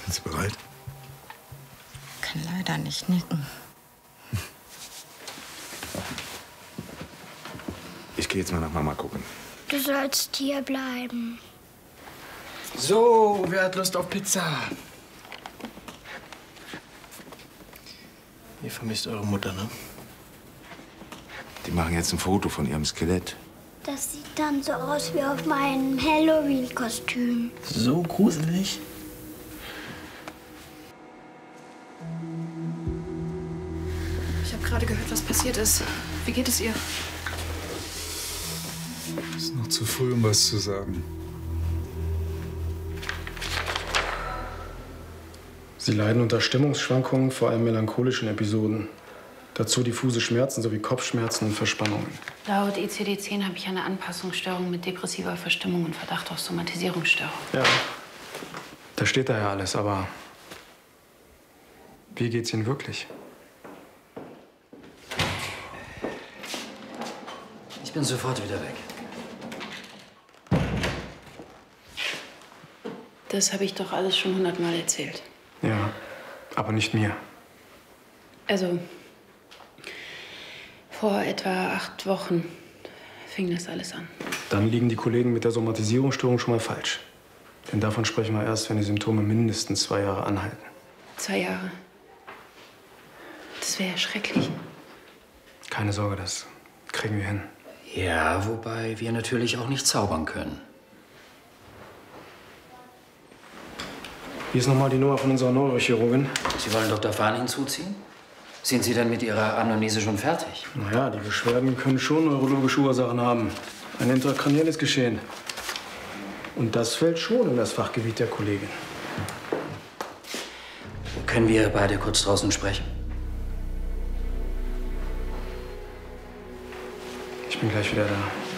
Sind Sie bereit? Kann leider nicht nicken. Ich gehe jetzt mal nach Mama gucken. Du sollst hier bleiben. So, wer hat Lust auf Pizza? Ihr vermisst eure Mutter, ne? Die machen jetzt ein Foto von ihrem Skelett. Das sieht dann so aus wie auf meinem Halloween-Kostüm. So gruselig. Ich habe gerade gehört, was passiert ist. Wie geht es ihr? Es ist noch zu früh, um was zu sagen. Sie leiden unter Stimmungsschwankungen, vor allem melancholischen Episoden. Dazu diffuse Schmerzen sowie Kopfschmerzen und Verspannungen. Laut ICD-10 habe ich eine Anpassungsstörung mit depressiver Verstimmung und Verdacht auf Somatisierungsstörung. Ja, da steht da ja alles, aber wie geht's Ihnen wirklich? Ich bin sofort wieder weg. Das habe ich doch alles schon 100-mal erzählt. Ja, aber nicht mir. Also, vor etwa 8 Wochen fing das alles an. Dann liegen die Kollegen mit der Somatisierungsstörung schon mal falsch. Denn davon sprechen wir erst, wenn die Symptome mindestens 2 Jahre anhalten. 2 Jahre. Das wäre ja schrecklich. Keine Sorge, das kriegen wir hin. Ja, wobei wir natürlich auch nicht zaubern können. Hier ist nochmal die Nummer von unserer Neurochirurgin. Sie wollen Dr. Fahn hinzuziehen? Sind Sie denn mit Ihrer Anamnese schon fertig? Naja, die Beschwerden können schon neurologische Ursachen haben. Ein intrakranielles Geschehen. Und das fällt schon in das Fachgebiet der Kollegin. Können wir beide kurz draußen sprechen? Ich bin gleich wieder da.